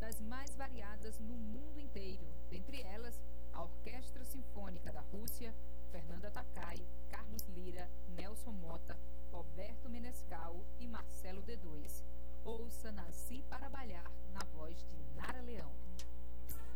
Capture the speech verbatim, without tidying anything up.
das mais variadas no mundo inteiro, dentre elas a Orquestra Sinfônica da Rússia,